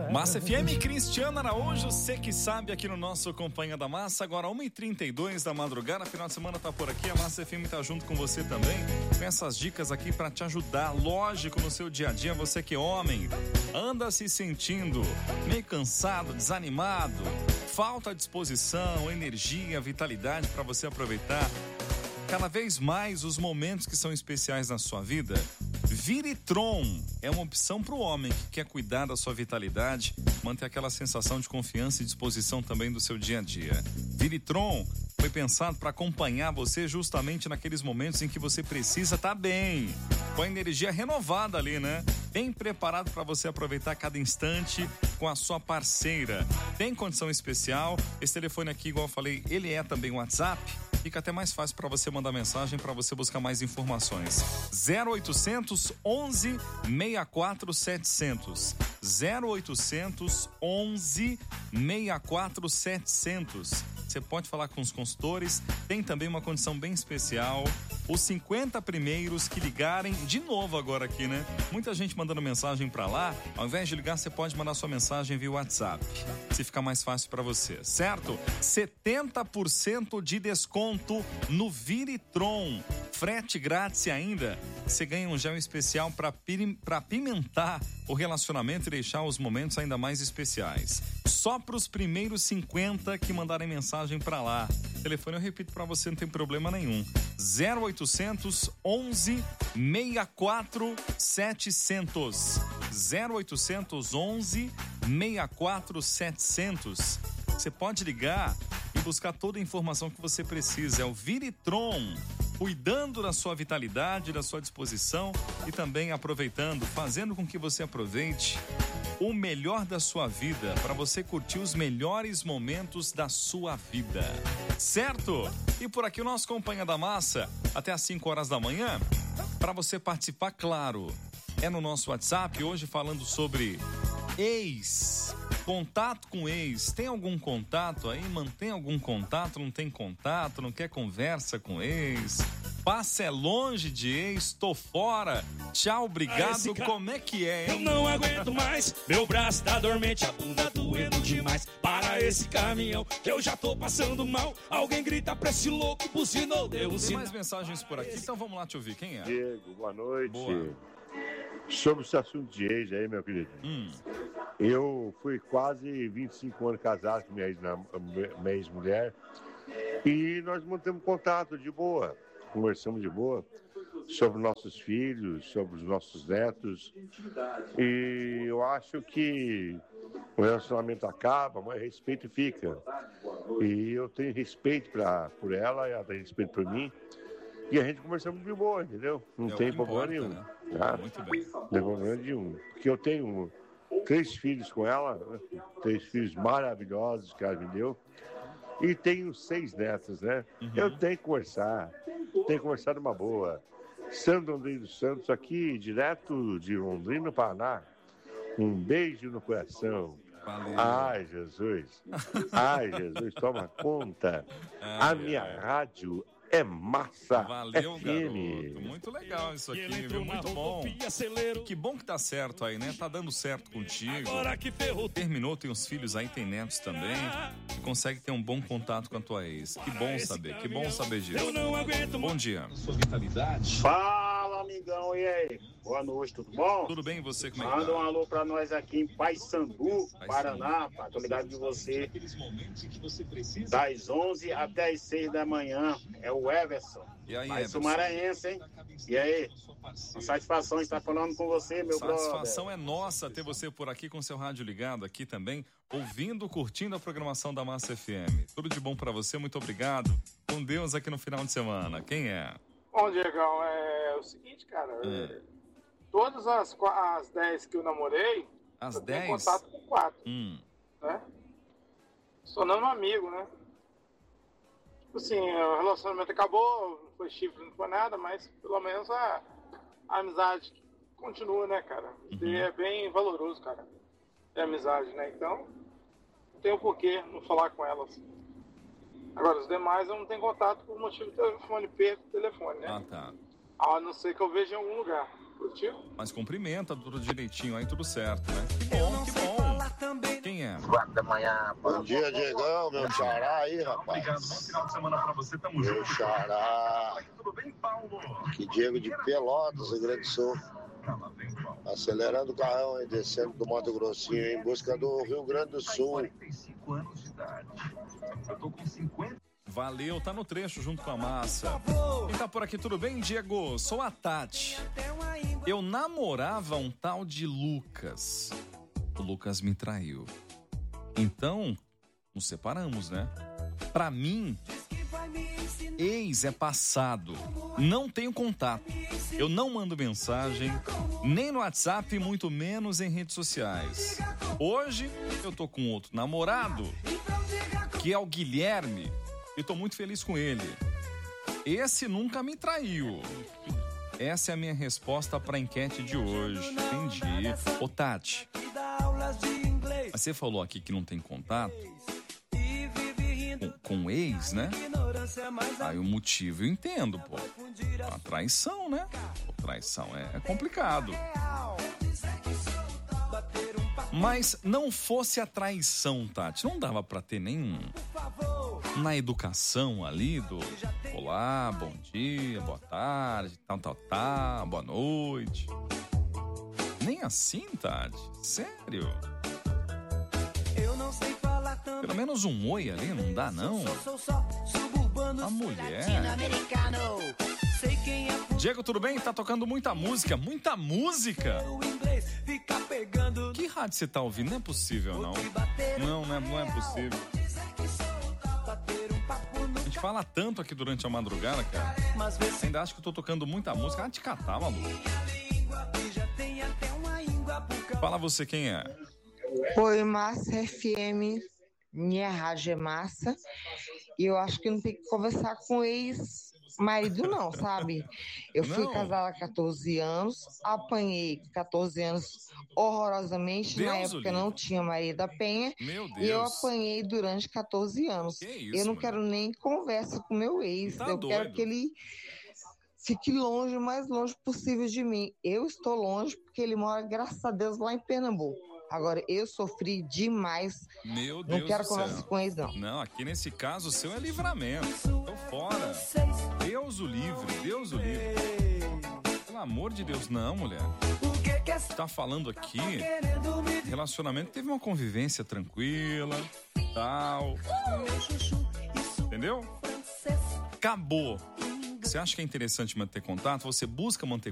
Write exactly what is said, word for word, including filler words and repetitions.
Massa F M, Cristiano Araújo, você que sabe, aqui no nosso Companhia da Massa. Agora uma e trinta e dois da madrugada, final de semana tá por aqui. A Massa F M tá junto com você também, com essas dicas aqui pra te ajudar, lógico, no seu dia a dia. Você que é homem, anda se sentindo meio cansado, desanimado, falta disposição, energia, vitalidade pra você aproveitar cada vez mais os momentos que são especiais na sua vida. Viritron é uma opção para o homem que quer cuidar da sua vitalidade, manter aquela sensação de confiança e disposição também do seu dia a dia. Viritron foi pensado para acompanhar você justamente naqueles momentos em que você precisa estar bem, com a energia renovada ali, né? Bem preparado para você aproveitar cada instante com a sua parceira. Tem condição especial. Esse telefone aqui, igual eu falei, ele é também um WhatsApp. Fica até mais fácil para você mandar mensagem, para você buscar mais informações. zero oitocentos, onze, sessenta e quatro, setecentos. zero oitocentos, onze, sessenta e quatro, setecentos. Você pode falar com os consultores. Tem também uma condição bem especial. Os cinquenta primeiros que ligarem, de novo agora aqui, né? Muita gente mandando mensagem pra lá. Ao invés de ligar, você pode mandar sua mensagem via WhatsApp, se ficar mais fácil pra você, certo? setenta por cento de desconto no Viritron. Frete grátis e ainda você ganha um gel especial para para pimentar o relacionamento e deixar os momentos ainda mais especiais. Só para os primeiros cinquenta que mandarem mensagem para lá. O telefone eu repito para você, não tem problema nenhum. zero oitocentos, onze, sessenta e quatro, setecentos. zero oitocentos, onze, sessenta e quatro, setecentos. Você pode ligar e buscar toda a informação que você precisa. É o Viritron, cuidando da sua vitalidade, da sua disposição e também aproveitando, fazendo com que você aproveite o melhor da sua vida, para você curtir os melhores momentos da sua vida, certo? E por aqui o nosso Companhia da Massa, até às cinco horas da manhã, para você participar, claro, é no nosso WhatsApp, hoje falando sobre ex, contato com ex. Tem algum contato aí? Mantém algum contato? Não tem contato? Não quer conversa com ex? Passa é longe de ex, tô fora. Tchau, obrigado. Ca... Como é que é, hein? Eu não aguento mais, meu braço tá dormente, a bunda doendo demais. Para esse caminhão, que eu já tô passando mal. Alguém grita pra esse louco, buzinou, deu um Tem mais mensagens por aqui, então vamos lá te ouvir. Quem é? Diego, boa noite. Boa. Sobre esse assunto de ex aí, meu querido. Hum. Eu fui quase vinte e cinco anos casado com minha ex-mulher e nós mantemos contato de boa, conversamos de boa sobre nossos filhos, sobre os nossos netos, e eu acho que o relacionamento acaba, mas respeito fica, e eu tenho respeito pra, por ela, ela tem respeito por mim, e a gente conversamos de boa, entendeu? Não é tem problema importa, nenhum. Né? Tá? Muito bem. Não tem problema nenhum, porque eu tenho três filhos com ela, né? Três filhos maravilhosos que ela me deu. E tenho seis netos, né? Uhum. Eu tenho que conversar. Tenho que conversar numa boa. Santo André dos Santos, aqui, direto de Londrina, Paraná. Um beijo no coração. Valeu. Ai, Jesus. Ai, Jesus, toma conta. Ai, A minha ai. rádio é Massa Valeu, F M. garoto. Muito legal isso aqui, viu? Muito bom. Que bom que tá certo aí, né? Tá dando certo contigo. Terminou, tem os filhos aí, tem netos também. E consegue ter um bom contato com a tua ex. Que bom saber, que bom saber disso. Bom dia. Fala, amigão, e aí? Boa noite, tudo bom? Tudo bem, e você, como é que Manda tá? um alô pra nós aqui em Paysandu, Paraná, pá. Tô ligado de você. Das onze até as seis da manhã. É o Everson. E aí, Mais Everson? Sumaranhense, hein? E aí? Uma satisfação estar falando com você, meu brother. Satisfação é nossa ter você por aqui com seu rádio ligado aqui também, ouvindo, curtindo a programação da Massa F M. Tudo de bom pra você, muito obrigado. Com Deus aqui no final de semana. Quem é? Bom, Diegão, é o seguinte, cara. Hum. Todas as, as dez que eu namorei, As eu tenho dez? contato com quatro, Hum. né? Sonando um amigo, né? Tipo assim, o relacionamento acabou, não foi chifre, não foi nada, mas pelo menos a, a amizade continua, né, cara? Isso Uhum. é bem valoroso, cara. É amizade, né? Então, não tem o porquê não falar com elas. Agora, os demais eu não tenho contato por motivo do telefone, perco o telefone, né? Ah, tá. A não ser que eu veja em algum lugar. Curtiu? Mas cumprimenta tudo direitinho aí, tudo certo, né? Que bom, que bom. quatro da manhã. Bom dia, Diegão, meu xará aí, rapaz. Obrigado, bom final de semana pra você, tamo Meu junto. xará. Tudo bem, Paulo? Que Diego de Pelotas, Rio Grande do Sul. Acelerando o carrão aí, descendo do Mato Grossinho em busca do Rio Grande do Sul. quarenta e cinco anos de idade. Eu tô com cinquenta. Valeu, tá no trecho junto com a massa. Quem tá por aqui, tudo bem, Diego? Sou a Tati. Eu namorava um tal de Lucas. O Lucas me traiu. Então, nos separamos, né? Pra mim, ex é passado. Não tenho contato. Eu não mando mensagem, nem no WhatsApp, muito menos em redes sociais. Hoje, eu tô com outro namorado, que é o Guilherme, e tô muito feliz com ele. Esse nunca me traiu. Essa é a minha resposta pra enquete de hoje. Entendi. Ô, Tati, você falou aqui que não tem contato com, com o ex, né? Aí o motivo eu entendo, pô. A traição, né? Pô, traição é, é complicado. Mas não fosse a traição, Tati, não dava pra ter nenhum na educação ali do olá, bom dia, boa tarde, tal, tal, tal, boa noite. Nem assim, Tati? Sério? Pelo menos um oi ali, não dá, não? A mulher. Diego, tudo bem? Tá tocando muita música. Muita música? Que rádio você tá ouvindo? Não é possível, não. Não, não é, não é possível. A gente fala tanto aqui durante a madrugada, cara. Ainda acho que eu tô tocando muita música. Ah, te catar, maluco. Fala você, quem é? Oi, Massa F M. Minha rádio é massa. E eu acho que não tem que conversar com ex-marido, não, sabe? Eu fui Não. casada há catorze anos, apanhei catorze anos horrorosamente. Deus Na o época livre. não tinha Maria da Penha. Meu Deus. E eu apanhei durante catorze anos. Que isso, eu não mulher? quero nem conversa com meu ex. Tá eu doido. quero que ele fique longe, o mais longe possível de mim. Eu estou longe porque ele mora, graças a Deus, lá em Pernambuco. Agora, eu sofri demais. Meu Deus Não quero do conversa céu. com ex, não. Não, aqui nesse caso o seu é livramento. Tô fora. Deus o livre, Deus o livre. Pelo amor de Deus, não, mulher. Tá falando aqui, relacionamento que teve uma convivência tranquila, tal. Entendeu? Acabou. Você acha que é interessante manter contato? Você busca manter